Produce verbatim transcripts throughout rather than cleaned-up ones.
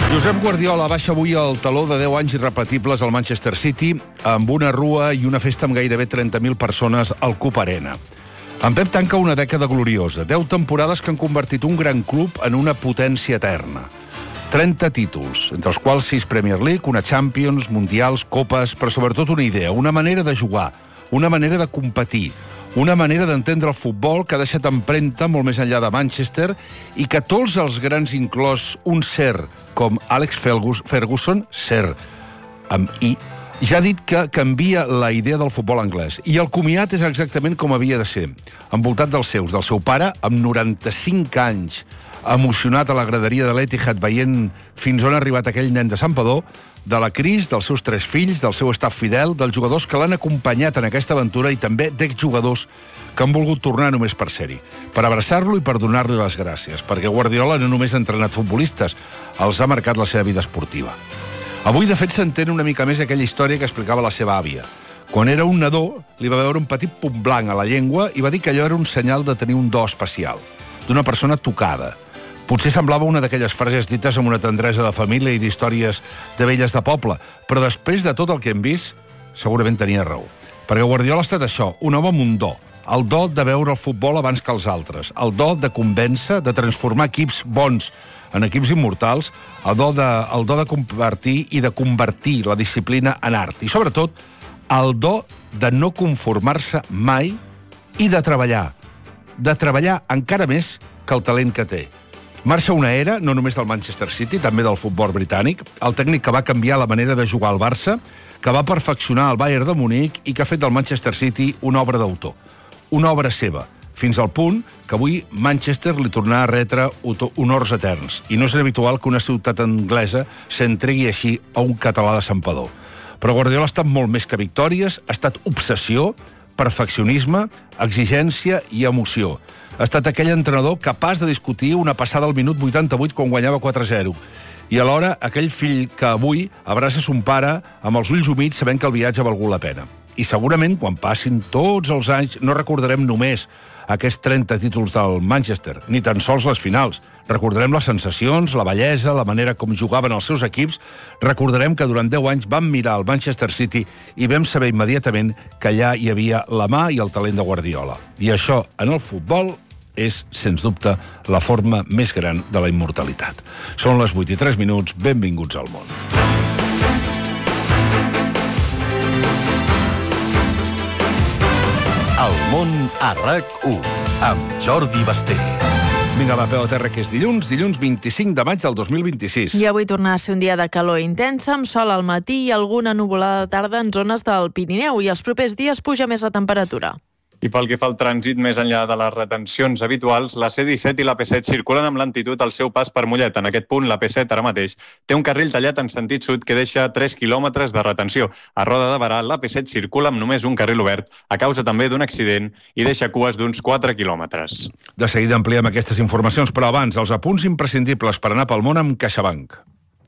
Josep Guardiola baixa avui el taló de deu anys irrepetibles al Manchester City amb una rua i una festa amb gairebé trenta mil persones al Cup Arena. En Pep tanca una dècada gloriosa, deu temporades que han convertit un gran club en una potència eterna. trenta títols, entre els quals sis Premier League, una Champions, Mundials, Copes, però sobretot una idea, una manera de jugar, una manera de competir, una manera d'entendre el futbol que ha deixat empremta molt més enllà de Manchester i que tots els grans, inclòs un ser com Alex Ferguson, ser amb I, ja ha dit que canvia la idea del futbol anglès. I el comiat és exactament com havia de ser, envoltat dels seus, del seu pare, amb noranta-cinc anys, emocionat a la graderia de l'Etihad veient fins on ha arribat aquell nen de Santpedor, de la Cris, dels seus tres fills, del seu estat fidel, dels jugadors que l'han acompanyat en aquesta aventura i també d'exjugadors que han volgut tornar només per ser-hi, per abraçar-lo i per donar-li les gràcies, perquè Guardiola no només ha entrenat futbolistes, els ha marcat la seva vida esportiva. Avui, de fet, s'entén una mica més aquella història que explicava la seva àvia. Quan era un nadó, li va veure un petit punt blanc a la llengua i va dir que allò era un senyal de tenir un do especial, d'una persona tocada. Potser semblava una d'aquelles frases dites amb una tendresa de família i d'històries de velles de poble, però després de tot el que hem vist, segurament tenia raó. Perquè Guardiola ha estat això, un home amb un do, el do de veure el futbol abans que els altres, el do de convèncer, de transformar equips bons en equips immortals, el do de, el do de convertir i de convertir la disciplina en art. I, sobretot, el do de no conformar-se mai i de treballar, de treballar encara més que el talent que té. Marxa una era, no només del Manchester City, també del futbol britànic, el tècnic que va canviar la manera de jugar al Barça, que va perfeccionar el Bayern de Munic i que ha fet del Manchester City una obra d'autor, una obra seva, fins al punt que avui Manchester li tornarà a retre honors eterns. I no és habitual que una ciutat anglesa s'entregui així a un català de Santpedor. Però Guardiola ha estat molt més que victòries, ha estat obsessió, perfeccionisme, exigència i emoció. Ha estat aquell entrenador capaç de discutir una passada al minut vuitanta-vuit quan guanyava quatre a zero. I alhora aquell fill que avui abraça son pare amb els ulls humits sabent que el viatge ha valgut la pena. I segurament, quan passin tots els anys, no recordarem només aquests trenta títols del Manchester, ni tan sols les finals. Recordarem les sensacions, la bellesa, la manera com jugaven els seus equips. Recordarem que durant deu anys vam mirar el Manchester City i vam saber immediatament que allà hi havia la mà i el talent de Guardiola. I això, en el futbol, és, sens dubte, la forma més gran de la immortalitat. Són les vuit i tres minuts, benvinguts al món. El món a RAC u, amb Jordi Basté. Vinga, va, peu a terra, que és dilluns, dilluns vint-i-cinc de maig del dos mil vint-i-sis. I avui tornarà a ser un dia de calor intensa, amb sol al matí i alguna nuvolada de tarda en zones del Pirineu, i els propers dies puja més la temperatura. I pel que fa al trànsit, més enllà de les retencions habituals, la C disset i la P set circulen amb lentitud al seu pas per Mollet. En aquest punt, la P set ara mateix té un carril tallat en sentit sud que deixa tres quilòmetres de retenció. A Roda de Berà, la P set circula amb només un carril obert, a causa també d'un accident, i deixa cues d'uns quatre quilòmetres. De seguida ampliem aquestes informacions, però abans, els apunts imprescindibles per anar pel món amb CaixaBank.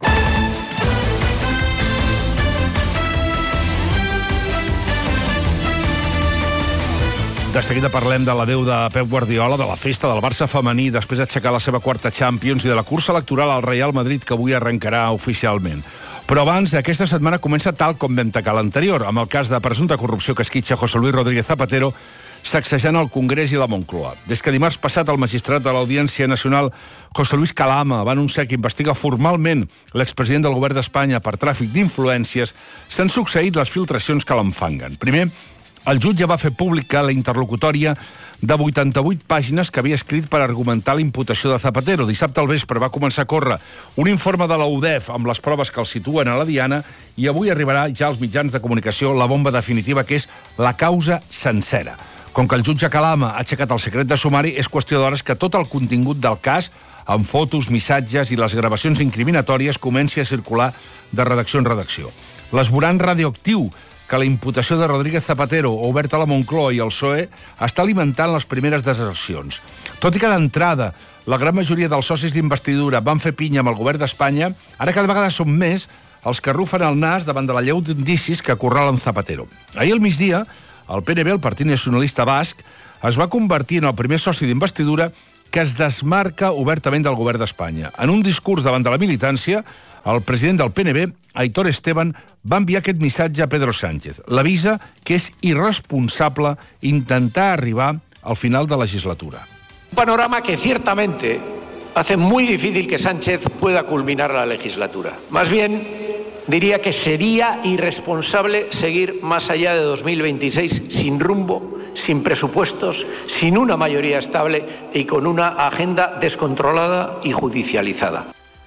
De seguida parlem de l'adeu de Pep Guardiola, de la festa del Barça femení després d'aixecar la seva quarta Champions i de la cursa electoral al Real Madrid que avui arrencarà oficialment. Però abans, aquesta setmana comença tal com vam tacar l'anterior, amb el cas de presumpta corrupció que esquitxa José Luis Rodríguez Zapatero sacsejant el Congrés i la Moncloa. Des que dimarts passat el magistrat de l'Audiència Nacional, José Luis Calama, va anunciar que investiga formalment l'expresident del govern d'Espanya per tràfic d'influències, s'han succeït les filtracions que l'enfanguen. Primer, el jutge va fer pública la interlocutòria de vuitanta-vuit pàgines que havia escrit per argumentar la imputació de Zapatero. Dissabte al vespre va començar a córrer un informe de la U D E F amb les proves que el situen a la diana i avui arribarà ja als mitjans de comunicació la bomba definitiva, que és la causa sencera. Com que el jutge Calama ha aixecat el secret de sumari, és qüestió d'hores que tot el contingut del cas, amb fotos, missatges i les gravacions incriminatòries, comenci a circular de redacció en redacció. L'esborant radioactiu que la imputació de Rodríguez Zapatero, oberta a la Moncloa i al P S O E, està alimentant les primeres desercions. Tot i que d'entrada la gran majoria dels socis d'investidura van fer pinya amb el govern d'Espanya, ara cada vegada són més els que arrufen el nas davant de la lleu d'indicis que acorralen Zapatero. Ahir al migdia, el P N B, el Partit Nacionalista Basc, es va convertir en el primer soci d'investidura que es desmarca obertament del govern d'Espanya. En un discurs davant de la militància, el president del P N B, Aitor Esteban, va enviar aquest missatge a Pedro Sánchez. L'avisa que és irresponsable intentar arribar al final de legislatura. Un panorama que ciertamente hace muy difícil que Sánchez pueda culminar la legislatura. Más bien, diría que sería irresponsable seguir más allá de dos mil veintiséis sin rumbo, sin presupuestos, sin una mayoría estable y con una agenda descontrolada y judicializada.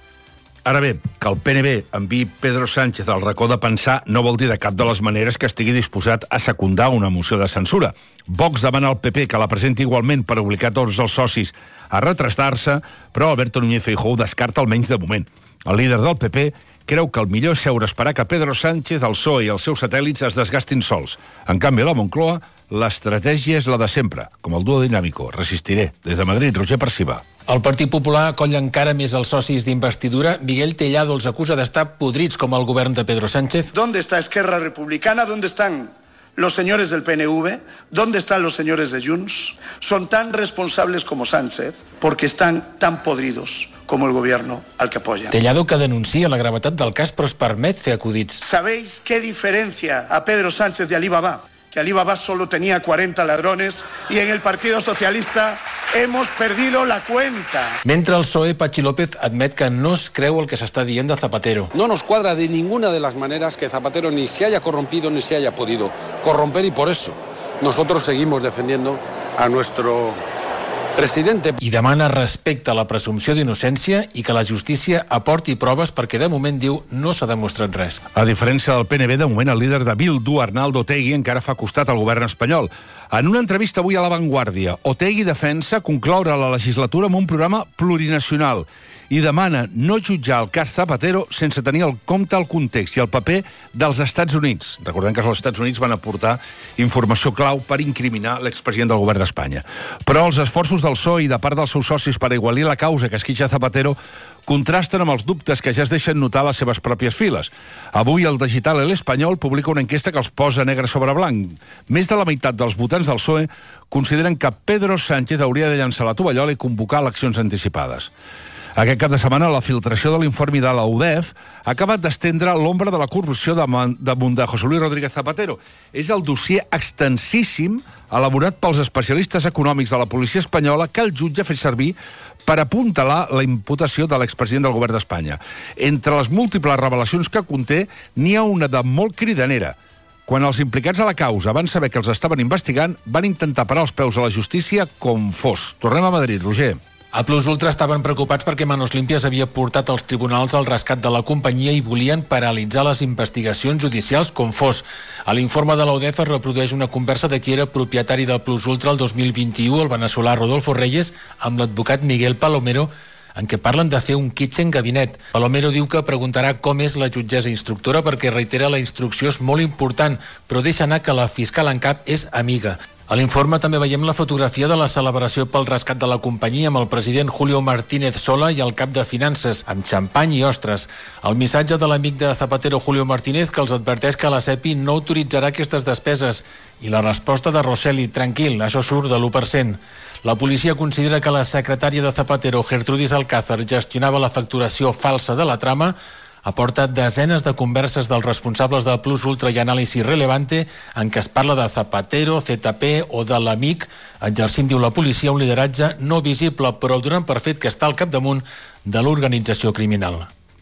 Ara bé, que el P N B enviï Pedro Sánchez al racó de pensar no vol dir de cap de les maneres que estigui disposat a secundar una moció de censura. Vox demana al P P que la presenti igualment per obligar tots els socis a retrasar-se, però Alberto Núñez Feijóo descarta almenys de moment. El líder del P P creu que el millor és seure a esperar que Pedro Sánchez, el P S O E i els seus satèl·lits es desgastin sols. En canvi, a la Moncloa, l'estratègia és la de sempre, com el duo dinàmico. Resistiré. Des de Madrid, Roger Perciba. El Partit Popular colla encara més els socis d'investidura. Miguel Tellado els acusa d'estar podrits com el govern de Pedro Sánchez. ¿Dónde está Esquerra Republicana? ¿Dónde están los señores del P N V? ¿Dónde están los señores de Junts? Son tan responsables como Sánchez porque están tan podridos como el gobierno al que apoyan. Tellado, que denuncia la gravetat del cas, però es permet fer acudits. ¿Sabéis qué diferencia a Pedro Sánchez de Alibaba? Que Alibaba solo tenía cuarenta ladrones y en el Partido Socialista hemos perdido la cuenta. Mentre el P S O E, Patxi López admet que no es creu el que s'està dient de Zapatero. No nos cuadra de ninguna de las maneras que Zapatero ni se haya corrompido ni se haya podido corromper, y por eso nosotros seguimos defendiendo a nuestro presidente. I demana respecte a la presumpció d'innocència i que la justícia aporti proves perquè de moment, diu, no s'ha demostrat res. A diferència del P N B, de moment el líder de Bildu, Arnaldo Otegi, encara fa costat al govern espanyol. En una entrevista avui a La Vanguardia, Otegi defensa concloure la legislatura amb un programa plurinacional i demana no jutjar el cas Zapatero sense tenir en compte el context i el paper dels Estats Units. Recordem que els Estats Units van aportar informació clau per incriminar l'expresident del govern d'Espanya. Però els esforços del P S O E i de part dels seus socis per igualir la causa que esquitxa Zapatero contrasten amb els dubtes que ja es deixen notar a les seves pròpies files. Avui el digital El Espanyol publica una enquesta que els posa negre sobre blanc. Més de la meitat dels votants del P S O E consideren que Pedro Sánchez hauria de llançar la tovallola i convocar eleccions anticipades. Aquest cap de setmana, la filtració de l'informe de la U D E F ha acabat d'estendre l'ombra de la corrupció damunt de José Luis Rodríguez Zapatero. És el dossier extensíssim elaborat pels especialistes econòmics de la policia espanyola que el jutge ha fet servir per apuntalar la imputació de l'expresident del govern d'Espanya. Entre les múltiples revelacions que conté, n'hi ha una de molt cridanera. Quan els implicats a la causa van saber que els estaven investigant, van intentar parar els peus a la justícia com fos. Tornem a Madrid, Roger. A Plus Ultra estaven preocupats perquè Manos Limpias havia portat als tribunals el rescat de la companyia i volien paralitzar les investigacions judicials com fos. A l'informe de la U D E F es reprodueix una conversa de qui era propietari del Plus Ultra el dos mil vint-i-u, el veneçolà Rodolfo Reyes, amb l'advocat Miguel Palomero, en què parlen de fer un kitchen gabinet. Palomero diu que preguntarà com és la jutgessa instructora perquè reitera la instrucció és molt important, però deixa anar que la fiscal en cap és amiga. A l'informe també veiem la fotografia de la celebració pel rescat de la companyia amb el president Julio Martínez Sola i el cap de Finances, amb xampany i ostres. El missatge de l'amic de Zapatero, Julio Martínez, que els adverteix que la SEPI no autoritzarà aquestes despeses. I la resposta de Rosselli, tranquil, això surt de l'u per cent. La policia considera que la secretària de Zapatero, Gertrudis Alcázar, gestionava la facturació falsa de la trama. Aporta desenes de converses dels responsables de Plus Ultra i Anàlisi Relevante en què es parla de Zapatero, Z P o de l'amic, exercint, diu la policia, un lideratge no visible, però donant per fet que està al capdamunt de l'organització criminal.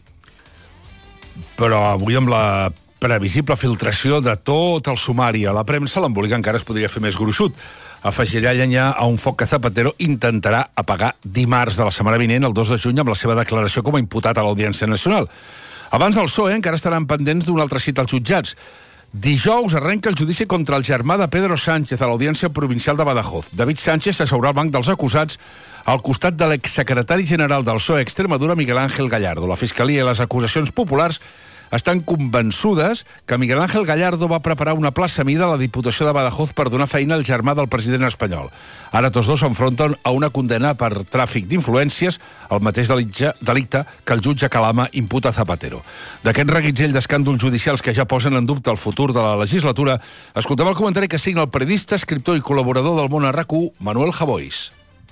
Però avui amb la previsible filtració de tot el sumari a la premsa, l'embolic encara es podria fer més gruixut. Afegirà llenya a un foc que Zapatero intentarà apagar dimarts de la setmana vinent, el dos de juny, amb la seva declaració com a imputat a l'Audiència Nacional. Abans del P S O E encara estaran pendents d'un altre cita als jutjats. Dijous arrenca el judici contra el germà de Pedro Sánchez a l'Audiència Provincial de Badajoz. David Sánchez s'asseurà al banc dels acusats al costat de l'exsecretari general del P S O E a Extremadura, Miguel Ángel Gallardo. La Fiscalia i les acusacions populars estan convençudes que Miguel Ángel Gallardo va preparar una plaça mida a la Diputació de Badajoz per donar feina al germà del president espanyol. Ara tots dos s'enfronten a una condemna per tràfic d'influències, el mateix delicte que el jutge Calama imputa a Zapatero. D'aquest reguitzell d'escàndols judicials que ja posen en dubte el futur de la legislatura, escoltem el comentari que signa el periodista, escriptor i col·laborador del Món a RAC u, Manuel Javois.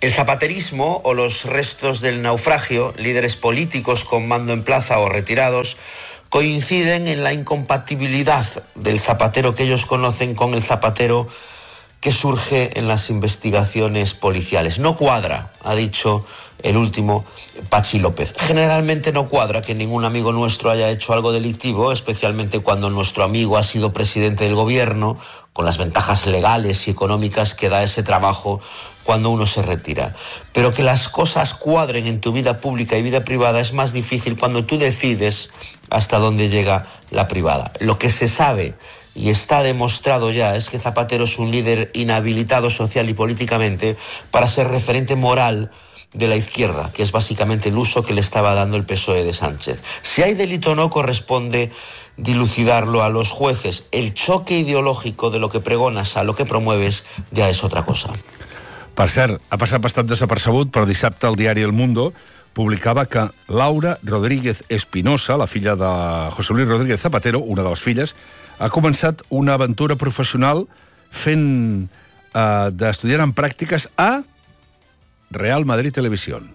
El zapaterismo o los restos del naufragio, líderes políticos con mando en plaza o retirados, coinciden en la incompatibilidad del zapatero que ellos conocen con el zapatero que surge en las investigaciones policiales. No cuadra, ha dicho el último Pachi López. Generalmente no cuadra que ningún amigo nuestro haya hecho algo delictivo, especialmente cuando nuestro amigo ha sido presidente del gobierno, con las ventajas legales y económicas que da ese trabajo cuando uno se retira. Pero que las cosas cuadren en tu vida pública y vida privada es más difícil cuando tú decides hasta dónde llega la privada. Lo que se sabe y está demostrado ya es que Zapatero es un líder inhabilitado social y políticamente para ser referente moral de la izquierda, que es básicamente el uso que le estaba dando el P S O E de Sánchez. Si hay delito o no, corresponde dilucidarlo a los jueces. El choque ideológico de lo que pregonas a lo que promueves ya es otra cosa. Per cert, ha passat bastant desapercebut, però dissabte el diari El Mundo publicava que Laura Rodríguez Espinosa, la filla de José Luis Rodríguez Zapatero, una de les filles, ha començat una aventura professional fent eh, d'estudiant en pràctiques a Real Madrid Televisión.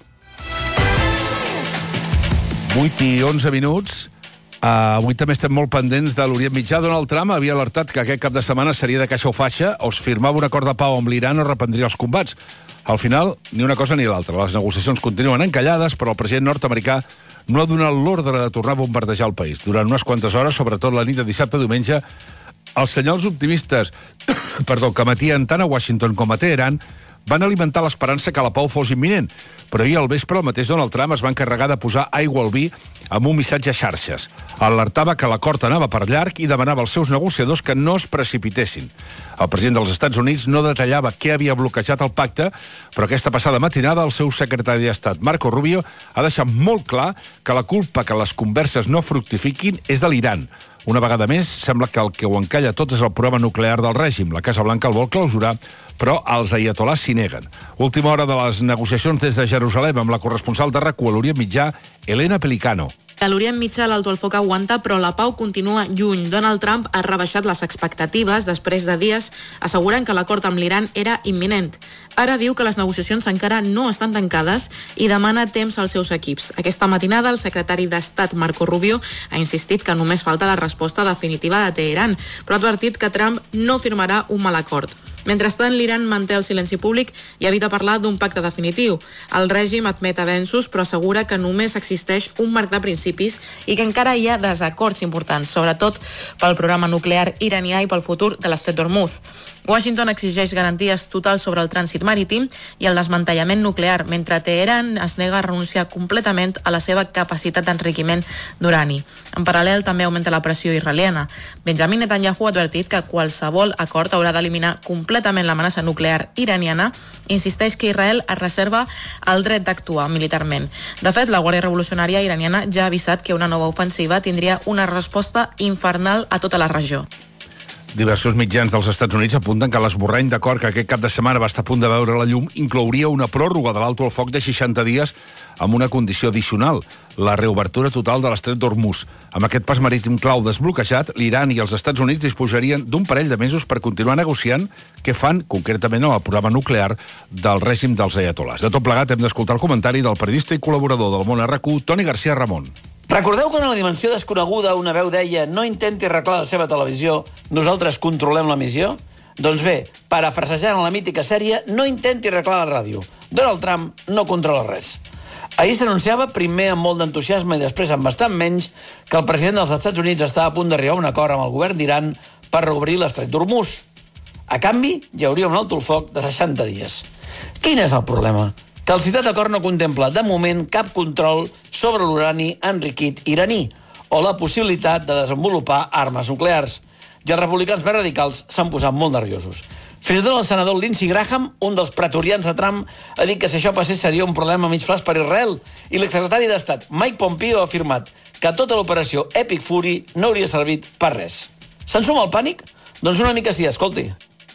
vuit i onze minuts. Uh, avui també estem molt pendents de l'Orient Mitjà. Donald Trump havia alertat que aquest cap de setmana seria de caixa o faixa, o es firmava un acord de pau amb l'Iran o reprendria els combats. Al final, ni una cosa ni l'altra. Les negociacions continuen encallades, però el president nord-americà no ha donat l'ordre de tornar a bombardejar el país. Durant unes quantes hores, sobretot la nit de dissabte a diumenge, els senyals optimistes perdó, que emetien tant a Washington com a Teheran van alimentar l'esperança que la pau fos imminent, però ahir al vespre el mateix Donald Trump es va encarregar de posar aigua al vi amb un missatge a xarxes. Alertava que l'acord anava per llarg i demanava als seus negociadors que no es precipitessin. El president dels Estats Units no detallava què havia bloquejat el pacte, però aquesta passada matinada el seu secretari d'Estat, Marco Rubio, ha deixat molt clar que la culpa que les converses no fructifiquin és de l'Iran. Una vegada més, sembla que el que ho encalla tot és el programa nuclear del règim. La Casa Blanca el vol clausurar, però els aiatolars s'hi neguen. Última hora de les negociacions des de Jerusalem amb la corresponsal de RAC u a l'Orient Mitjà, Elena Pelicano. A l'Orient Mitjà l'alto el foc aguanta, però la pau continua lluny. Donald Trump ha rebaixat les expectatives després de dies assegurant que l'acord amb l'Iran era imminent. Ara diu que les negociacions encara no estan tancades i demana temps als seus equips. Aquesta matinada el secretari d'Estat Marco Rubio ha insistit que només falta la resposta definitiva de Teheran, però ha advertit que Trump no firmarà un mal acord. Mentrestant, l'Iran manté el silenci públic i evita parlar d'un pacte definitiu. El règim admet avenços, però assegura que només existeix un marc de principis i que encara hi ha desacords importants, sobretot pel programa nuclear iranià i pel futur de l'estret d'Hormuz. Washington exigeix garanties totals sobre el trànsit marítim i el desmantellament nuclear, mentre Teheran es nega a renunciar completament a la seva capacitat d'enriquiment d'urani. En paral·lel, també augmenta la pressió israeliana. Benjamin Netanyahu ha advertit que qualsevol acord haurà d'eliminar completament l'amenaça nuclear iraniana i insisteix que Israel es reserva el dret d'actuar militarment. De fet, la Guàrdia Revolucionària iraniana ja ha avisat que una nova ofensiva tindria una resposta infernal a tota la regió. Diversos mitjans dels Estats Units apunten que l'esborrany d'acord que aquest cap de setmana va estar a punt de veure la llum inclouria una pròrroga de l'alto al foc de seixanta dies amb una condició addicional, la reobertura total de l'estret d'Hormuz. Amb aquest pas marítim clau desbloquejat, l'Iran i els Estats Units disposarien d'un parell de mesos per continuar negociant què fan, concretament, amb el programa nuclear del règim dels aiatolars. De tot plegat, hem d'escoltar el comentari del periodista i col·laborador del Món RAC u, Toni García Ramon. Recordeu quan a la dimensió desconeguda una veu deia «No intenti arreglar la seva televisió, nosaltres controlem la missió»? Doncs bé, parafrasejant la mítica sèrie «No intenti arreglar la ràdio, Donald Trump no controla res». Ahir s'anunciava, primer amb molt d'entusiasme i després amb bastant menys, que el president dels Estats Units estava a punt d'arribar a un acord amb el govern d'Iran per reobrir l'estret d'Hormuz. A canvi, hi hauria un alto el foc de seixanta dies. Quin és el problema? Que el citat acord no contempla, de moment, cap control sobre l'urani enriquit iraní o la possibilitat de desenvolupar armes nuclears. I els republicans més radicals s'han posat molt nerviosos. Fins i tot el senador Lindsey Graham, un dels pretorians de Trump, ha dit que si això passés seria un problema a mig plaç per Israel. I l'exsecretari d'Estat, Mike Pompeo, ha afirmat que tota l'operació Epic Fury no hauria servit per res. Se'n suma el pànic? Doncs una mica sí, escolti.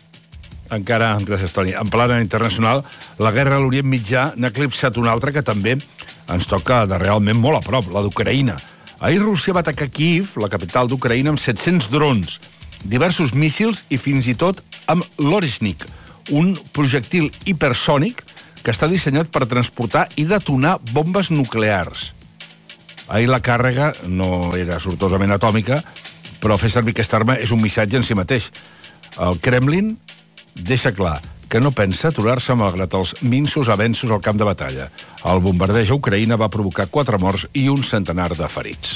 Encara, gràcies, Toni. En plana internacional, la guerra a l'Orient Mitjà n'ha eclipsat una altra que també ens toca de realment molt a prop, la d'Ucraïna. Ahir Rússia va atacar Kíiv, la capital d'Ucraïna, amb set-cents drons, diversos míssils i fins i tot amb l'Oreshnik, un projectil hipersònic que està dissenyat per transportar i detonar bombes nuclears. Ahir la càrrega no era sortosament atòmica, però fer servir aquest arma és un missatge en si mateix. El Kremlin deixa clar que no pensa aturar-se malgrat els minsos avenços al camp de batalla. El bombardeig a Ucraïna va provocar quatre morts i un centenar de ferits.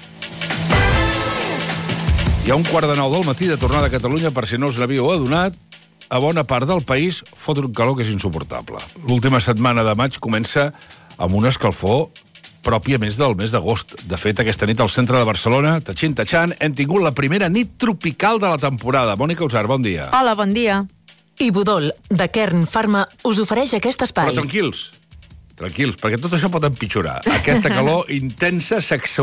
Hi ha un quart de nou del matí de tornada a Catalunya, per si no us n'havíeu adonat, a bona part del país fot un calor que és insuportable. L'última setmana de maig comença amb una escalfor pròpia més del mes d'agost. De fet, aquesta nit al centre de Barcelona, tatxin tatxan, hem tingut la primera nit tropical de la temporada. Mònica Usar, bon dia. Hola, bon dia. Ibudol, de Kern Pharma, us ofereix aquest espai. Però tranquils, tranquils, perquè tot això pot empitjorar. Aquesta calor intensa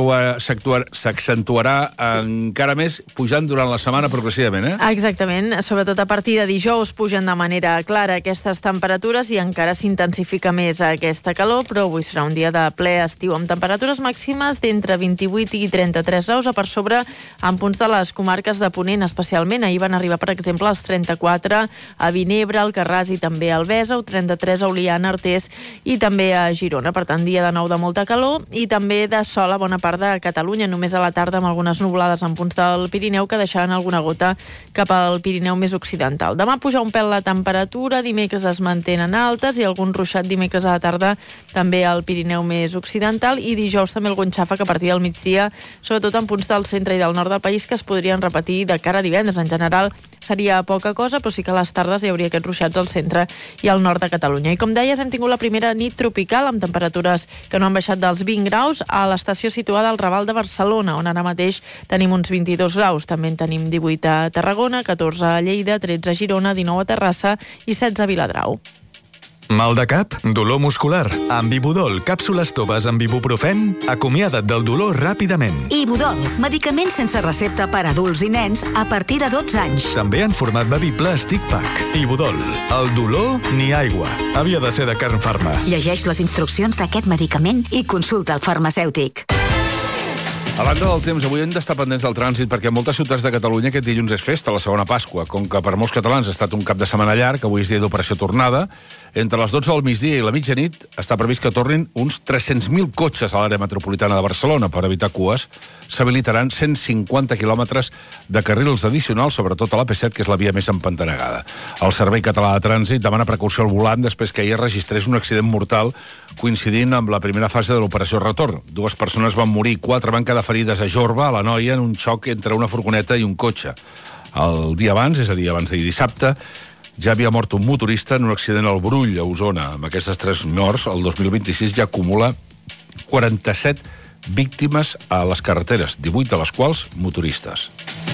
s'accentuarà encara més pujant durant la setmana progressivament, eh? Exactament. Sobretot a partir de dijous pugen de manera clara aquestes temperatures i encara s'intensifica més aquesta calor, però avui serà un dia de ple estiu amb temperatures màximes d'entre vint-i-vuit i trenta-tres graus a per sobre en punts de les comarques de Ponent, especialment. Ahir van arribar, per exemple, als trenta-quatre a Vinebre, Alcarràs i també a Albesa, o trenta-tres a Oliana, Artés i també a Girona. Per tant, dia de nou de molta calor i també de sol a bona part de Catalunya, només a la tarda amb algunes nuvolades en punts del Pirineu que deixaran alguna gota cap al Pirineu més occidental. Demà puja un pèl la temperatura, dimecres es mantenen altes i algun ruixat dimecres a la tarda també al Pirineu més occidental i dijous també algun xàfec a partir del migdia, sobretot en punts del centre i del nord del país que es podrien repetir de cara a divendres. En general seria poca cosa, però sí que a les tardes hi hauria aquests ruixats al centre i al nord de Catalunya. I com deies, hem tingut la primera nit tropical amb temperatures que no han baixat dels vint graus a l'estació situada al Raval de Barcelona, on ara mateix tenim uns vint-i-dos graus. També en tenim divuit a Tarragona, catorze a Lleida, tretze a Girona, dinou a Terrassa i setze a Viladrau. Mal de cap? Dolor muscular? Amb Ibudol, càpsules toves amb ibuprofen? Acomiada't del dolor ràpidament. Ibudol, medicament sense recepta per a adults i nens a partir de dotze anys. També en format bevible Stick Pack. Ibudol, el dolor ni aigua. Havia de ser de Kern Pharma. Llegeix les instruccions d'aquest medicament i consulta el farmacèutic. A banda del temps, avui hem d'estar pendents del trànsit perquè en moltes ciutats de Catalunya aquest dilluns és festa, la segona Pasqua. Com que per molts catalans ha estat un cap de setmana llarg, avui és dia d'operació tornada, entre les dotze del migdia i la mitjanit està previst que tornin uns tres-cents mil cotxes a l'àrea metropolitana de Barcelona. Per evitar cues, s'habilitaran cent cinquanta quilòmetres de carrils addicionals, sobretot a la P set, que és la via més empantanegada. El Servei Català de Trànsit demana precaució al volant després que ahir registrés un accident mortal coincidint amb la primera fase de l'operació retorn. Dues persones van morir, quatre van quedar ferides a Jorba, a l'Anoia, en un xoc entre una furgoneta i un cotxe. El dia abans, és a dir, abans d'ahir dissabte, ja havia mort un motorista en un accident al Brull, a Osona. Amb aquestes tres morts, el dos mil vint-i-sis ja acumula quaranta-set víctimes a les carreteres, divuit de les quals motoristes.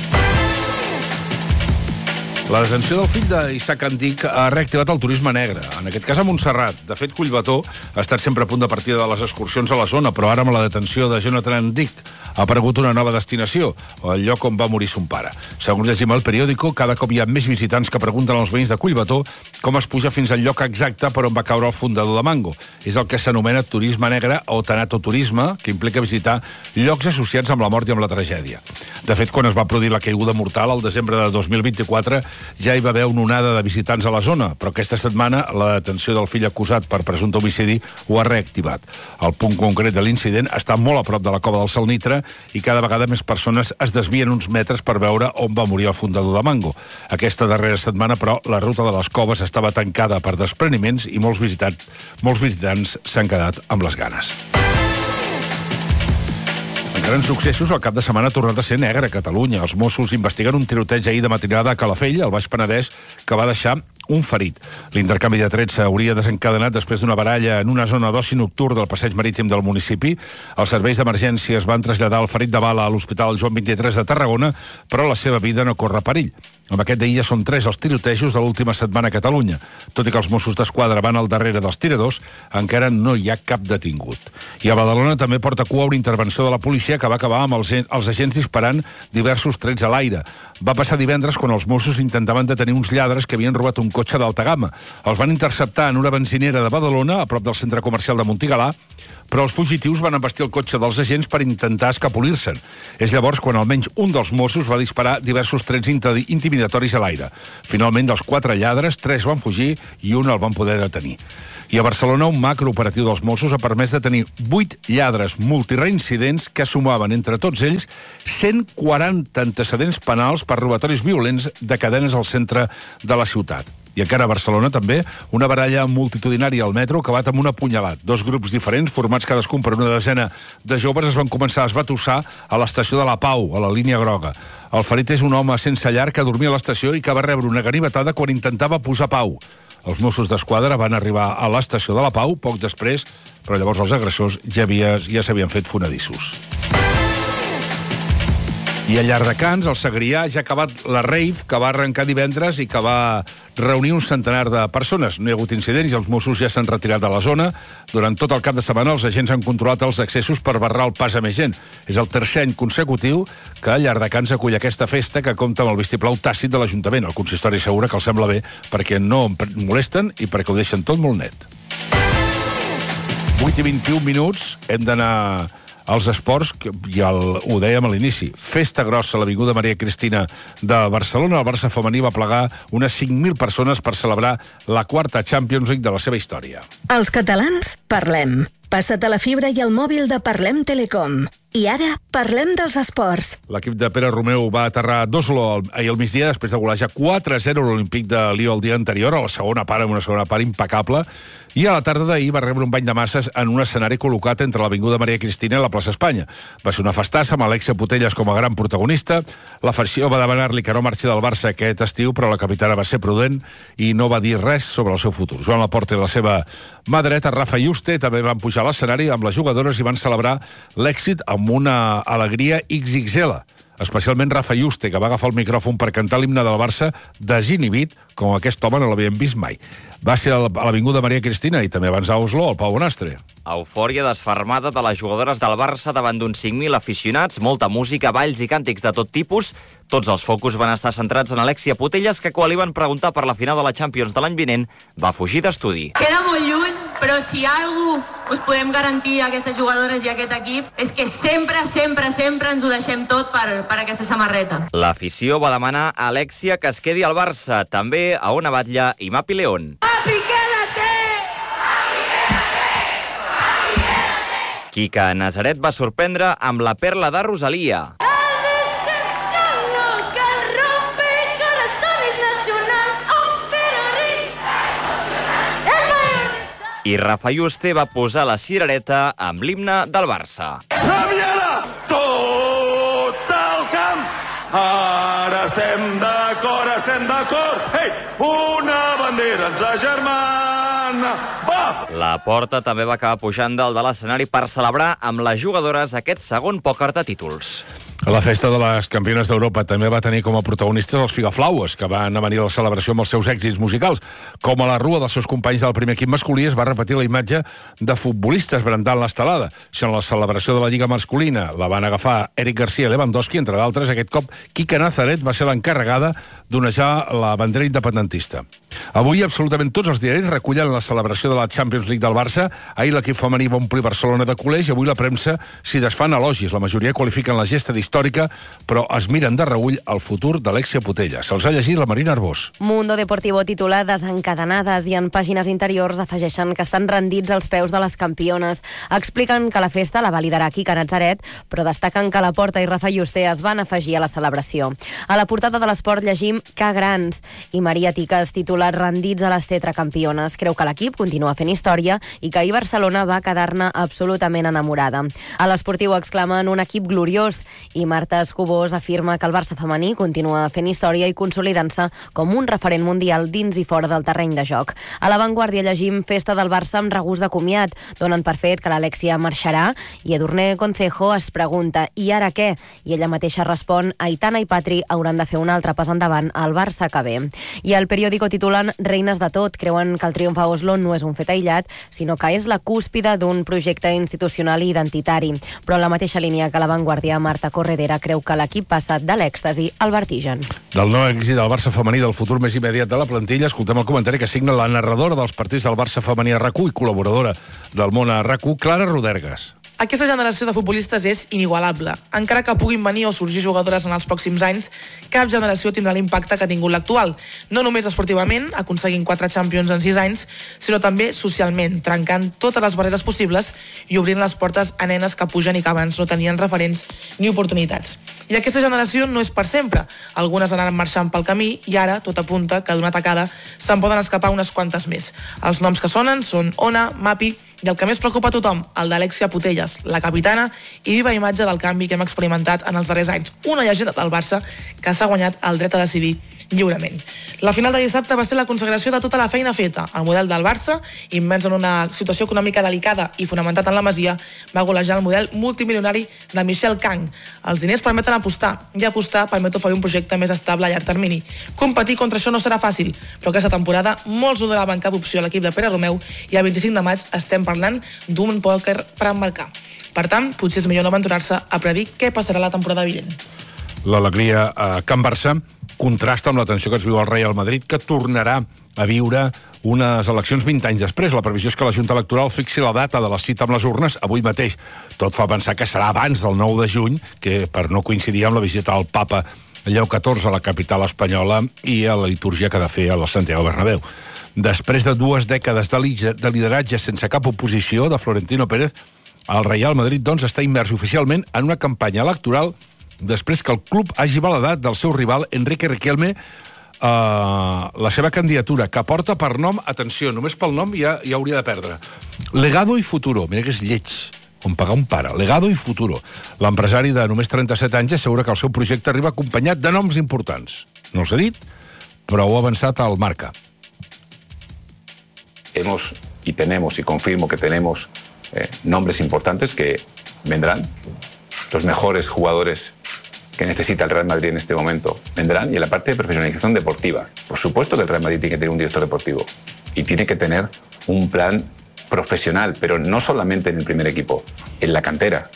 La detenció del fill d'Isaac Antic ha reactivat el turisme negre, en aquest cas a Montserrat. De fet, Collbató ha estat sempre a punt de partida de les excursions a la zona, però ara amb la detenció de Jonathan Antic ha aparegut una nova destinació, el lloc on va morir son pare. Segons llegim al periòdico, cada cop hi ha més visitants que pregunten als veïns de Collbató com es puja fins al lloc exacte per on va caure el fundador de Mango. És el que s'anomena turisme negre o tanatoturisme, que implica visitar llocs associats amb la mort i amb la tragèdia. De fet, quan es va produir la caiguda mortal, al desembre de dos mil vint-i-quatre, ja hi va haver una onada de visitants a la zona, però aquesta setmana la detenció del fill acusat per presumpte homicidi ho ha reactivat. El punt concret de l'incident està molt a prop de la cova del Salnitre i cada vegada més persones es desvien uns metres per veure on va morir el fundador de Mango. Aquesta darrera setmana, però, la ruta de les coves estava tancada per despreniments i molts visitants, molts visitants s'han quedat amb les ganes. En grans successos, el cap de setmana ha tornat a ser negre a Catalunya. Els Mossos investiguen un tiroteig ahir de matinada a Calafell, al Baix Penedès, que va deixar un ferit. L'intercanvi de trets s'hauria desencadenat després d'una baralla en una zona d'oci nocturn del passeig marítim del municipi. Els serveis d'emergències van traslladar el ferit de bala a l'Hospital Joan vint-i-tres de Tarragona, però la seva vida no corre perill. Amb aquest d'ahir ja són tres els tirotejos de l'última setmana a Catalunya. Tot i que els Mossos d'Esquadra van al darrere dels tiradors, encara no hi ha cap detingut. I a Badalona també porta cua una intervenció de la policia que va acabar amb els, els agents disparant diversos trets a l'aire. Va passar divendres quan els Mossos intentaven detenir uns lladres que havien robat un cotxe d'alta gamma. Els van interceptar en una benzinera de Badalona, a prop del centre comercial de Montigalà, però els fugitius van embestir el cotxe dels agents per intentar escapolir-se'n. És llavors quan almenys un dels Mossos va disparar diversos trets intimidatoris a l'aire. Finalment, dels quatre lladres, tres van fugir i un el van poder detenir. I a Barcelona, un macrooperatiu dels Mossos ha permès detenir vuit lladres multireincidents que sumaven entre tots ells cent quaranta antecedents penals per robatoris violents de cadenes al centre de la ciutat. I encara a Barcelona, també, una baralla multitudinària al metro acabat amb un apunyalat. Dos grups diferents, formats cadascun per una desena de joves, es van començar a esbatussar a l'estació de la Pau, a la línia groga. El ferit és un home sense llar que dormia a l'estació i que va rebre una ganivetada quan intentava posar pau. Els Mossos d'Esquadra van arribar a l'estació de la Pau poc després, però llavors els agressors ja, havia, ja s'havien fet fonedissos. I a Llardecans, el Segrià ja ha acabat la rave que va arrencar divendres i que va reunir un centenar de persones. No hi ha hagut incidents i els Mossos ja s'han retirat de la zona. Durant tot el cap de setmana els agents han controlat els accessos per barrar el pas a més gent. És el tercer any consecutiu que Llardecans acull aquesta festa que compta amb el vistiplau tàcit de l'Ajuntament. El consistori assegura que els sembla bé perquè no molesten i perquè ho deixen tot molt net. vuit i vint-i-un minuts, hem d'anar als esports, i el, ho dèiem a l'inici. Festa grossa a l'Avinguda Maria Cristina de Barcelona. El Barça femení va plegar unes cinc mil persones per celebrar la quarta Champions League de la seva història. Els catalans parlem. Passa't a la fibra i al mòbil de Parlem Telecom. I ara parlem dels esports. L'equip de Pere Romeu va aterrar d'Oslo ahir al migdia després de golejar quatre a zero l'Olímpic de Lió el dia anterior, a la segona part, amb una segona part impecable, i a la tarda d'ahir va rebre un bany de masses en un escenari col·locat entre l'Avinguda Maria Cristina i la plaça Espanya. Va ser una festassa amb Alexia Putellas com a gran protagonista. La facció va demanar-li que no marxi del Barça aquest estiu, però la capitana va ser prudent i no va dir res sobre el seu futur. Joan Laporta i la seva mà dreta, Rafa Yuste, també van pujar a l'escenari amb les jugadores i van celebrar l'èxit amb una alegria ics ics ele. Especialment Rafa Yuste, que va agafar el micròfon per cantar l'himne del Barça desinhibit, com aquest home no l'havíem vist mai. Va ser a l'Avinguda Maria Cristina i també abans a Oslo, al Pau Bonastre. Eufòria desfermada de les jugadores del Barça davant d'uns cinc mil aficionats, molta música, balls i càntics de tot tipus. Tots els focus van estar centrats en Alexia Putellas, que quan li van preguntar per la final de la Champions de l'any vinent, va fugir d'estudi. Queda molt lluny, però si algú us podem garantir a aquestes jugadores i a aquest equip és que sempre, sempre, sempre ens ho deixem tot per, per aquesta samarreta. L'afició va demanar a Alexia que es quedi al Barça, també a Ona Batlle i Mapi León. Mapi, quédate! Quica Nazaret va sorprendre amb la perla de Rosalia. I Rafa Yuste va posar la cirereta amb l'himne del Barça. Saviera! Tot el camp! Ara estem d'acord, estem d'acord! Ei! Una bandera ens agermana! Va! La Porta també va acabar pujant dalt de l'escenari per celebrar amb les jugadores aquest segon pòquer de títols. La festa de les campiones d'Europa també va tenir com a protagonistes els Figaflaues, que van venir a la celebració amb els seus èxits musicals. Com a la rua dels seus companys del primer equip masculí es va repetir la imatge de futbolistes brandant l'estelada. Si en la celebració de la Lliga masculina la van agafar Eric García i Lewandowski, entre d'altres, aquest cop Quica Nazaret va ser l'encarregada d'onejar la bandera independentista. Avui absolutament tots els diaris recullen la celebració de la Champions League del Barça. Ahir l'equip femení va omplir Barcelona de culers i avui la premsa s'hi desfan elogis. La majoria qualifiquen la gesta històrica, però es miren de reüll el futur d'Alexia Putellas. Se'ls ha llegit la Marina Arbós. Mundo Deportivo titula Desencadenades i en pàgines interiors afegeixen que estan rendits als peus de les campiones. Expliquen que la festa la va liderar Quica Nazaret, però destaquen que Laporta i Rafa Yuste es van afegir a la celebració. A la portada de l'Esport llegim que grans i Maria Tiques titula rendits a les tetracampiones. Creu que l'equip continua fent història i que ahir Barcelona va quedar-ne absolutament enamorada. A l'Esportiu exclamen un equip gloriós i Marta Escobós afirma que el Barça femení continua fent història i consolidant-se com un referent mundial dins i fora del terreny de joc. A l'Avantguàrdia llegim festa del Barça amb regust de comiat. Donen per fet que l'Alexia marxarà i Edurne Concejo es pregunta i ara què? I ella mateixa respon Aitana i Patri hauran de fer un altre pas endavant al Barça que ve. I el periòdico titula titulen Reines de tot. Creuen que el triomf a Oslo no és un fet aïllat, sinó que és la cúspide d'un projecte institucional i identitari. Però en la mateixa línia que La Vanguardia, Marta Corredera creu que l'equip passa de l'èxtasi al vertigen. Del nou èxit del Barça femení del futur més immediat de la plantilla, escoltem el comentari que signa la narradora dels partits del Barça femení a RAC u i col·laboradora del món a RAC u, Clara Rodergas. Aquesta generació de futbolistes és inigualable. Encara que puguin venir o sorgir jugadores en els pròxims anys, cap generació tindrà l'impacte que ha tingut l'actual. No només esportivament, aconseguint quatre Champions en sis anys, sinó també socialment, trencant totes les barreres possibles i obrint les portes a nenes que pugen i que abans no tenien referents ni oportunitats. I aquesta generació no és per sempre. Algunes anaran marxant pel camí i ara tot apunta que d'una tacada se'n poden escapar unes quantes més. Els noms que sonen són Ona, Mapi i el que més preocupa a tothom, el d'Alexia Putellas, la capitana i viva imatge del canvi que hem experimentat en els darrers anys. Una llegenda del Barça que s'ha guanyat el dret a decidir lliurement. La final de dissabte va ser la consagració de tota la feina feta. El model del Barça, immens en una situació econòmica delicada i fonamentat en la Masia, va golejar el model multimilionari de Michel Kang. Els diners permeten apostar, i apostar permet oferir un projecte més estable a llarg termini. Competir contra això no serà fàcil, però aquesta temporada molts no donaven cap opció a l'equip de Pere Romeu i el vint-i-cinc de maig estem parlant d'un pòquer per emmarcar. Per tant, potser és millor no aventurar-se a predir què passarà la temporada vinent. L'alegria a Can Barça contrasta amb la tensió que es viu al Real Madrid, que tornarà a viure unes eleccions vint anys després. La previsió és que la Junta Electoral fixi la data de la cita amb les urnes avui mateix. Tot fa pensar que serà abans del nou de juny, que per no coincidir amb la visita al papa Lleó catorze a la capital espanyola i a la litúrgia que ha de fer a la Santiago Bernabéu. Després de dues dècades de lideratge sense cap oposició de Florentino Pérez, el Real Madrid, doncs, està immers oficialment en una campanya electoral després que el club hagi validat del seu rival Enrique Riquelme eh, la seva candidatura, que porta per nom, atenció, només pel nom ja, ja hauria de perdre, Legado i Futuro. Mira que és lleig, com pagar un pare. Legado i Futuro. L'empresari de només trenta-set anys assegura que el seu projecte arriba acompanyat de noms importants. No els he dit, però ho ha avançat al Marca. Hemos y tenemos, y confirmo que tenemos eh, nombres importantes que vendrán. Los mejores jugadores que necesita el Real Madrid en este momento vendrán. Y en la parte de profesionalización deportiva, por supuesto que el Real Madrid tiene que tener un director deportivo y tiene que tener un plan profesional, pero no solamente en el primer equipo, en la cantera.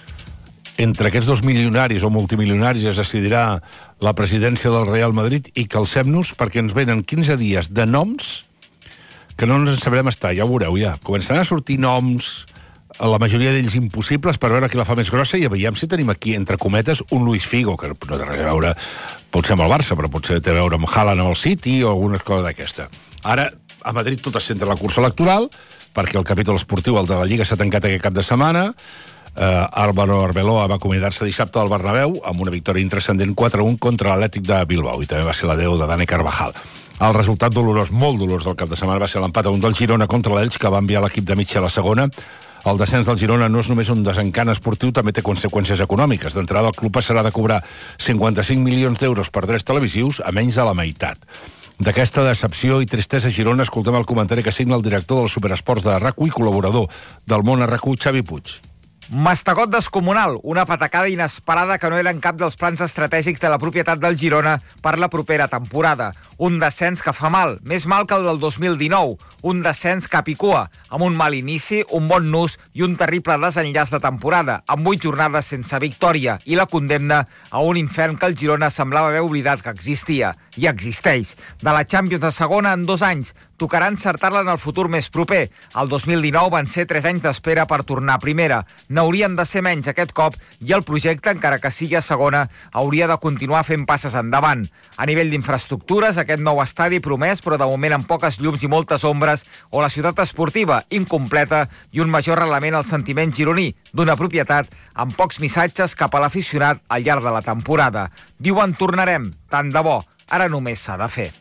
Entre aquests dos milionaris o multimilionaris es decidirà la presidència del Real Madrid, i calcem-nos perquè ens venen quinze dies de noms que no ens en sabrem estar, ja ho veureu, ja. Començaran a sortir noms, la majoria d'ells impossibles, per veure qui la fa més grossa, i veiem si tenim aquí, entre cometes, un Luis Figo, que no té res a veure, potser amb el Barça, però potser té a veure amb Haaland amb el City o algunes coses d'aquesta. Ara, a Madrid tot es centra en la cursa electoral, perquè el capítol esportiu, el de la Lliga, s'ha tancat aquest cap de setmana. Uh, Álvaro Arbeloa va acomiadar-se dissabte al Bernabéu amb una victòria intranscendent quatre a un contra l'Atlètic de Bilbao, i també va ser la deu de Dani Carvajal. El resultat dolorós, molt dolorós del cap de setmana va ser l'empat a un del Girona contra l'Elx, que va enviar l'equip de mitja a la segona. El descens del Girona no és només un desencant esportiu, també té conseqüències econòmiques. D'entrada, el club passarà de cobrar cinquanta-cinc milions d'euros per drets televisius a menys de la meitat. D'aquesta decepció i tristesa a Girona, escoltem el comentari que signa el director del Superesports de RAC u i col·laborador del món a RAC u, Xavi Puig. Mastegot descomunal, una patacada inesperada que no era en cap dels plans estratègics de la propietat del Girona per la propera temporada. Un descens que fa mal, més mal que el del dos mil dinou. Un descens cap i cua, amb un mal inici, un bon nus i un terrible desenllaç de temporada, amb vuit jornades sense victòria i la condemna a un infern que el Girona semblava haver oblidat que existia. I existeix. De la Champions de segona en dos anys, tocarà encertar-la en el futur més proper. El dos mil dinou van ser tres anys d'espera per tornar a primera. N'haurien de ser menys aquest cop i el projecte, encara que sigui a segona, hauria de continuar fent passes endavant. A nivell d'infraestructures, aquest nou estadi promès, però de moment amb poques llums i moltes ombres, o la ciutat esportiva, incompleta, i un major reglament al sentiment gironí, d'una propietat amb pocs missatges cap a l'aficionat al llarg de la temporada. Diuen tornarem, tant de bo, ara només s'ha de fer.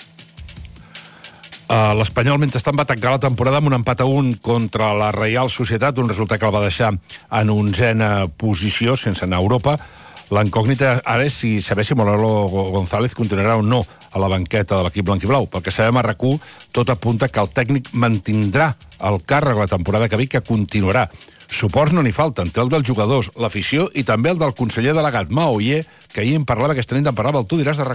Uh, L'Espanyol, mentrestant, va tancar la temporada amb un empat a un contra la Reial Societat, un resultat que el va deixar en onzena posició, sense anar a Europa. L'incògnita ara és si saber si Manolo González continuarà o no a la banqueta de l'equip blanquiblau. Pel que sabem a RAC u, tot apunta que el tècnic mantindrà el càrrec la temporada que ve, que continuarà. Suports no n'hi falten, té el dels jugadors, l'afició i també el del conseller delegat, Maoyer, que ahir en parlava aquesta nit, en parlava el Tu diràs de RAC u.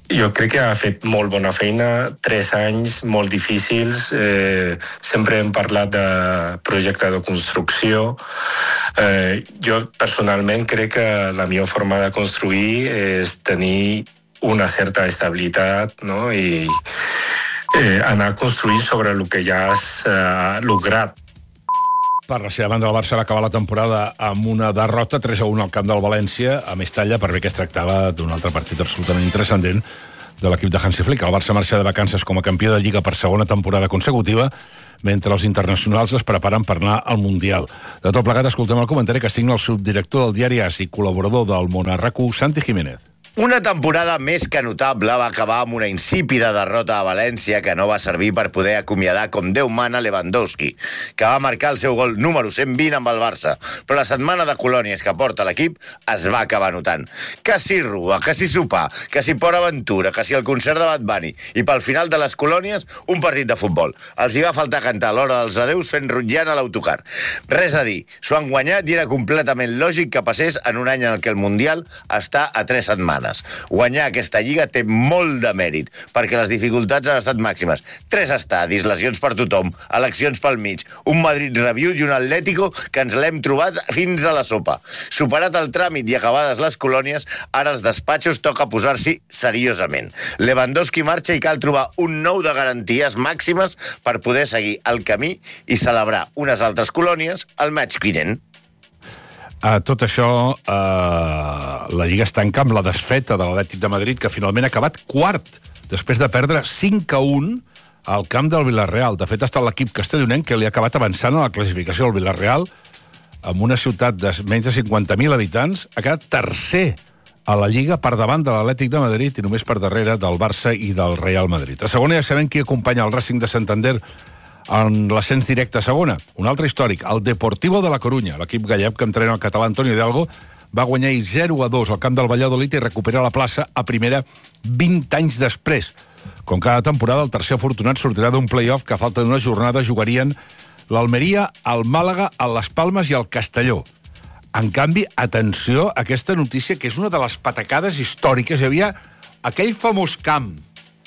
jo crec que ha fet molt bona feina, tres anys molt difícils, eh, sempre hem parlat de projecte de construcció. Eh, jo personalment crec que la millor forma de construir és tenir una certa estabilitat, no? I eh, anar construint sobre el que ja has eh, lograt. Per la seva banda, el Barça va acabar la temporada amb una derrota tres a un al camp del València, a Mestalla, per bé que es tractava d'un altre partit absolutament intranscendent de l'equip de Hansi Flick. El Barça marxa de vacances com a campió de Lliga per segona temporada consecutiva, mentre els internacionals es preparen per anar al Mundial. De tot plegat, escoltem el comentari que signa el subdirector del diari A S i col·laborador del Món a RAC u, Santi Jiménez. Una temporada més que notable va acabar amb una insípida derrota a València que no va servir per poder acomiadar com Déu mana Lewandowski, que va marcar el seu gol número cent vint amb el Barça. Però la setmana de colònies que porta l'equip es va acabar notant. Que si rua, que si sopar, que si Port Aventura, que si el concert de Bad Bunny. I pel final de les colònies, un partit de futbol. Els hi va faltar cantar a l'hora dels adeus fent rutllant a l'autocar. Res a dir, s'ho han guanyat i era completament lògic que passés en un any en què el Mundial està a tres setmanes. Guanyar aquesta lliga té molt de mèrit, perquè les dificultats han estat màximes. Tres estadis, lesions per tothom, eleccions pel mig, un Madrid reviut i un Atlético que ens l'hem trobat fins a la sopa. Superat el tràmit i acabades les colònies, ara als despatxos toca posar-s'hi seriosament. Lewandowski marxa i cal trobar un nou de garanties màximes per poder seguir el camí i celebrar unes altres colònies al maig vinent. A tot això, eh, la Lliga es tanca amb la desfeta de l'Atlètic de Madrid, que finalment ha acabat quart, després de perdre cinc a un al camp del Villarreal. De fet, ha estat l'equip castellonenc que li ha acabat avançant a la classificació. El Villarreal, amb una ciutat de menys de cinquanta mil habitants, ha quedat tercer a la Lliga per davant de l'Atlètic de Madrid i només per darrere del Barça i del Real Madrid. A segona ja sabem qui acompanya el Racing de Santander en l'ascens directe a segona. Un altre històric, el Deportivo de la Corunya. L'equip gallec que entrena el català Antonio Hidalgo va guanyar zero a dos al camp del Valladolid i recupera la plaça a primera vint anys després. Com cada temporada, el tercer afortunat sortirà d'un play-off que a falta d'una jornada jugarien l'Almeria, el Màlaga, el Las Palmes i el Castelló. En canvi, atenció a aquesta notícia, que és una de les patacades històriques. Hi havia aquell famós camp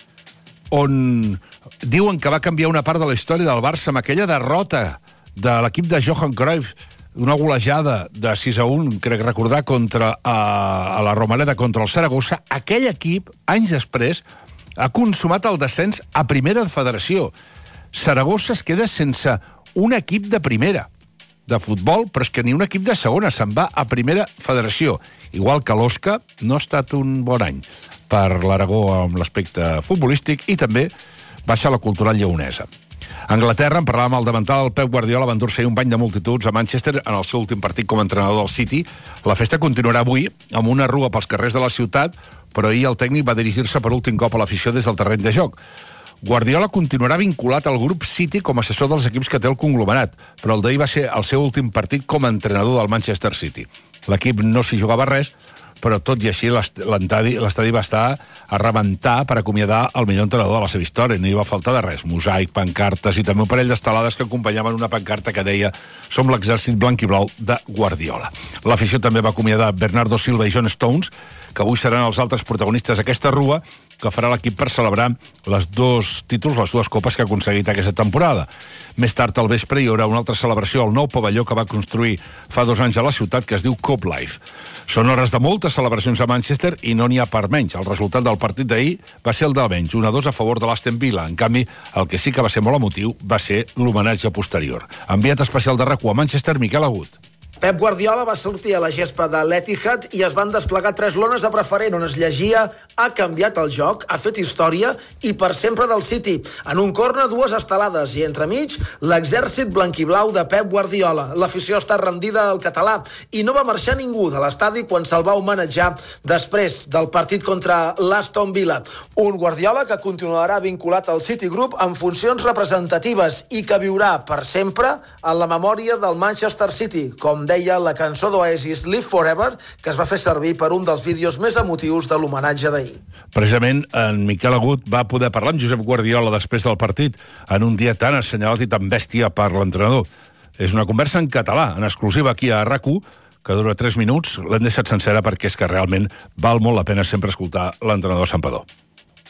on diuen que va canviar una part de la història del Barça amb aquella derrota de l'equip de Johan Cruyff, una golejada de sis a un, crec recordar, contra a, a la Romareda contra el Saragossa. Aquell equip, anys després, ha consumat el descens a primera federació. Saragossa es queda sense un equip de primera de futbol, però és que ni un equip de segona, se'n va a primera federació. Igual que l'Osca, no ha estat un bon any per l'Aragó amb l'aspecte futbolístic i també baixa la cultural lleonesa. A Anglaterra, en parlàvem al davantal, el Pep Guardiola va endur-se un bany de multituds a Manchester en el seu últim partit com a entrenador del City. La festa continuarà avui amb una rua pels carrers de la ciutat, però ahir el tècnic va dirigir-se per últim cop a l'afició des del terreny de joc. Guardiola continuarà vinculat al grup City com a assessor dels equips que té el conglomerat, però el d'ahir va ser el seu últim partit com a entrenador del Manchester City. L'equip no s'hi jugava res, però tot i així l'estadi va estar a rebentar per acomiadar el millor entrenador de la seva història. No hi va faltar de res. Mosaic, pancartes i també un parell d'estelades que acompanyaven una pancarta que deia «Som l'exèrcit blanc i blau de Guardiola». L'afició també va acomiadar Bernardo Silva i John Stones, que avui seran els altres protagonistes d'aquesta rua que farà l'equip per celebrar les dos títols, les dues copes que ha aconseguit aquesta temporada. Més tard al vespre hi haurà una altra celebració al nou pavelló que va construir fa dos anys a la ciutat, que es diu Cop Life. Són hores de moltes celebracions a Manchester i no n'hi ha per menys. El resultat del partit d'ahir va ser el d'almenys, un a dos a favor de l'Aston Villa. En canvi, el que sí que va ser molt emotiu va ser l'homenatge posterior. Enviat especial de RAC u a Manchester, Miquel Agut. Pep Guardiola va sortir a la gespa de l'Etihad i es van desplegar tres lones a preferent on es llegia «Ha canviat el joc, ha fet història i per sempre del City». En un corna, dues estelades i entremig l'exèrcit blanquiblau de Pep Guardiola. L'afició està rendida al català i no va marxar ningú de l'estadi quan se'l va homenatjar després del partit contra l'Aston Villa. Un Guardiola que continuarà vinculat al City Group en funcions representatives i que viurà per sempre en la memòria del Manchester City, com deia la cançó d'Oasis Live Forever, que es va fer servir per un dels vídeos més emotius de l'homenatge d'ahir. Precisament en Miquel Agut va poder parlar amb Josep Guardiola després del partit, en un dia tan assenyalat i tan bèstia per l'entrenador. És una conversa en català, en exclusiva aquí a RAC u, que dura tres minuts. L'hem deixat sencera perquè és que realment val molt la pena sempre escoltar l'entrenador Santpedor.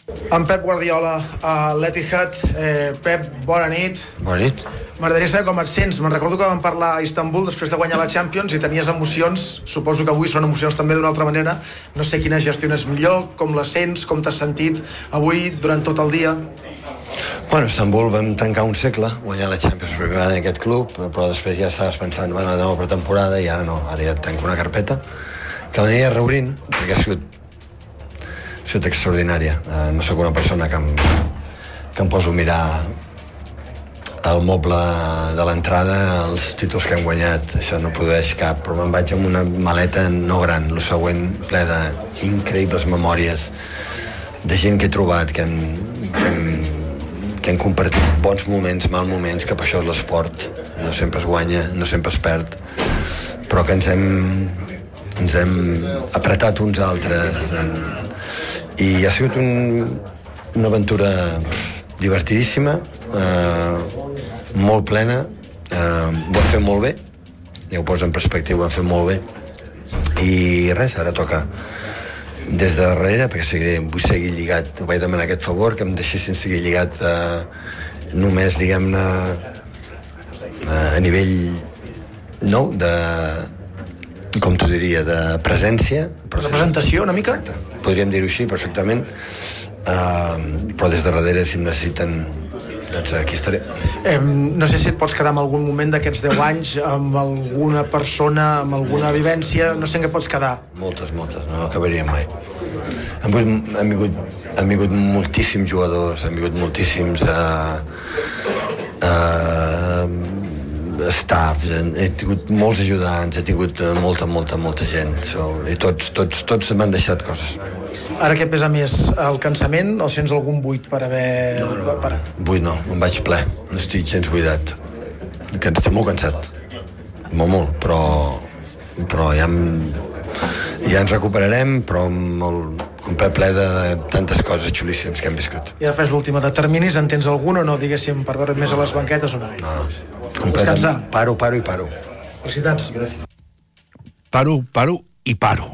En Pep Guardiola a l'Etihad. Eh, Pep, bona nit. Bona nit. M'agradaria saber com et sents. Me'n recordo que vam parlar a Istanbul després de guanyar la Champions i tenies emocions. Suposo que avui són emocions també d'una altra manera. No sé quina gestiones millor, com la sents, com t'has sentit avui durant tot el dia. Bueno, a Istanbul vam tancar un segle, guanyar la Champions per primera vegada en aquest club, però després ja estaves pensant, bueno, de nova pretemporada, i ara no, ara ja tanco una carpeta, que l'aniria reobrint, perquè ha sigut, ha sigut extraordinària. Uh, no sóc una persona que em, que em poso a mirar al moble de l'entrada els títols que hem guanyat, això no produeix cap, però me'n vaig amb una maleta no gran, el següent ple d'increïbles memòries de gent que he trobat, que han, que han, que han compartit bons moments, mal moments, que per això és l'esport, no sempre es guanya, no sempre es perd, però que ens hem, ens hem apretat uns altres, i ha sigut un, una aventura divertidíssima, eh, molt plena, eh, ho hem fet molt bé, ja ho poso en perspectiva, ho hem fet molt bé, i res, ara toca des de darrere, perquè seguiré, vull seguir lligat, vaig demanar aquest favor, que em deixessin seguir lligat eh, només, diguem-ne, eh, a nivell nou, de, com t'ho diria, de presència. De presentació, una mica? Podríem dir-ho així, perfectament, eh, però des de darrere, si em necessiten, doncs aquí estaré. Eh, no sé si et pots quedar amb algun moment d'aquests deu anys, amb alguna persona, amb alguna vivència, no sé en què pots quedar. Moltes, moltes, no acabaríem mai. Han vingut, han vingut, han vingut moltíssims jugadors, han vingut moltíssims uh, uh, staff, he tingut molts ajudants, he tingut molta, molta, molta gent, so, i tots, tots, tots m'han deixat coses. Ara què pesa més, el cansament o sents algun buit per haver... No, no, per... buit no, em vaig ple, no estic gens buidat. Que estic molt cansat, molt, molt, però, però ja, em, ja ens recuperarem, però molt, un ple ple de tantes coses xulíssimes que hem viscut. I ara fes l'última de terminis, en tens algun o no, diguéssim, per veure més a les banquetes o no? No, no, completament, paro, paro i paro. Felicitats. Gràcies. Paro, paro i paro.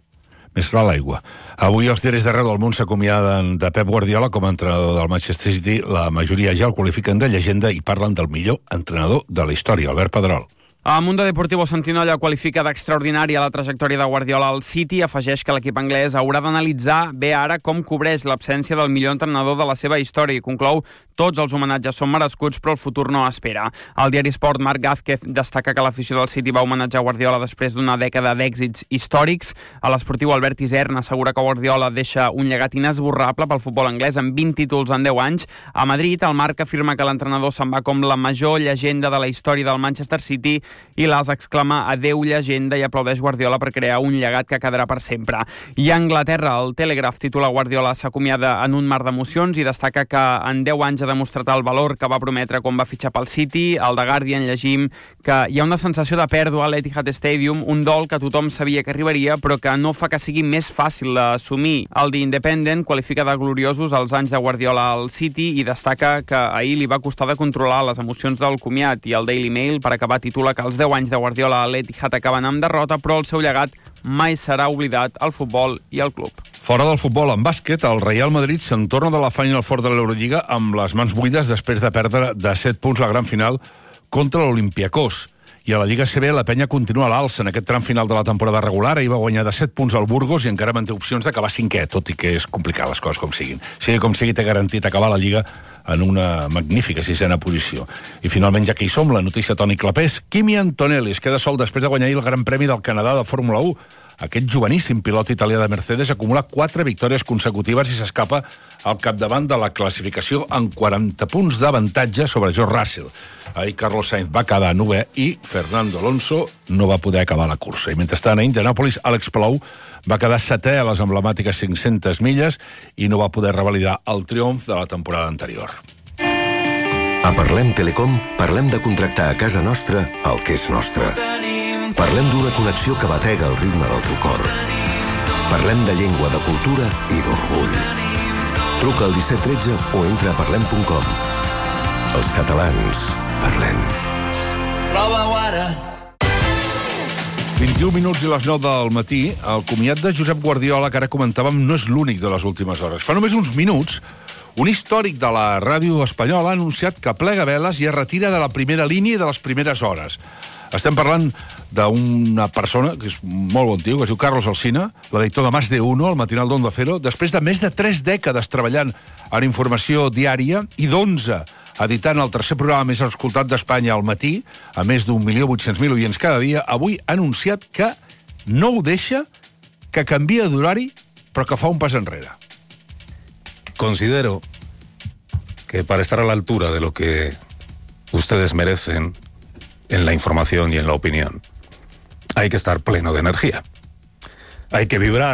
Més clar l'aigua. Avui els diaris d'arreu del món s'acomiaden de Pep Guardiola com a entrenador del Manchester City. La majoria ja el qualifiquen de llegenda i parlen del millor entrenador de la història, Albert Pedrol. El Mundo Deportivo Santinolla qualifica d'extraordinària la trajectòria de Guardiola al City, afegeix que l'equip anglès haurà d'analitzar bé ara com cobreix l'absència del millor entrenador de la seva història i conclou tots els homenatges són merescuts però el futur no espera. El diari Sport, Marc Gázquez, destaca que l'afició del City va homenatjar Guardiola després d'una dècada d'èxits històrics. A l'esportiu Albert Isern assegura que Guardiola deixa un llegat inesborrable pel futbol anglès amb vint títols en deu anys. A Madrid, el Marc afirma que l'entrenador se'n va com la major llegenda de la història del Manchester City i l'As exclama adeu llegenda i aplaudeix Guardiola per crear un llegat que quedarà per sempre. I a Anglaterra, el Telegraph titula Guardiola s'acomiada en un mar d'emocions i destaca que en deu anys ha demostrat el valor que va prometre quan va fitxar pel City. Al The Guardian llegim que hi ha una sensació de pèrdua a l'Etihad Stadium, un dol que tothom sabia que arribaria però que no fa que sigui més fàcil d'assumir. El The Independent qualifica de gloriosos els anys de Guardiola al City i destaca que ahir li va costar de controlar les emocions del comiat, i el Daily Mail, per acabar, titula que els deu anys de Guardiola a l'Etihad acaben amb derrota, però el seu llegat mai serà oblidat al futbol i al club. Fora del futbol, en bàsquet, el Real Madrid se'n torna de la Final Four de l'Eurolliga amb les mans buides després de perdre de set punts la gran final contra l'Olympiacos. I a la Lliga C B la penya continua a l'alça en aquest tram final de la temporada regular. Ahir va guanyar de set punts al Burgos i encara manté opcions d'acabar cinquè, tot i que és complicat les coses com siguin. Sigui com sigui, té garantit acabar la Lliga en una magnífica sisena posició. I finalment, ja que hi som, la notícia Toni Clapés, Kimi Antonelli es queda sol després de guanyar el Gran Premi del Canadà de Fórmula u. Aquest joveníssim pilot italià de Mercedes acumula quatre victòries consecutives i s'escapa al capdavant de la classificació en quaranta punts d'avantatge sobre George Russell. Ahir Carlos Sainz va quedar novè i Fernando Alonso no va poder acabar la cursa. I mentrestant, a Indianapolis, Alex Palou va quedar setè a les emblemàtiques cinc-centes milles i no va poder revalidar el triomf de la temporada anterior. A Parlem Telecom parlem de contractar a casa nostra el que és nostre. Parlem d'una connexió que batega el ritme del teu cor. Parlem de llengua, de cultura i d'orgull. Truca al disset tretze o entra a parlem punt com. Els catalans parlem. Prova-ho ara. vint-i-un minuts i les nou del matí, el comiat de Josep Guardiola, que ara comentàvem, no és l'únic de les últimes hores. Fa només uns minuts, un històric de la ràdio espanyola ha anunciat que plega veles i es retira de la primera línia i de les primeres hores. Estem parlant d'una persona, que és molt bon tio, que es diu Carlos Alsina, l'editor de Más de Uno, el matinal d'Onda Cero, després de més de tres dècades treballant en informació diària i d'onze editant el tercer programa més escoltat d'Espanya al matí, a més d'un milió vuit-cents mil oients cada dia, avui ha anunciat que no ho deixa, que canvia d'horari, però que fa un pas enrere. Considero que para estar a la altura de lo que ustedes merecen en la información y en la opinión, hay que estar pleno de energía. Hay que vibrar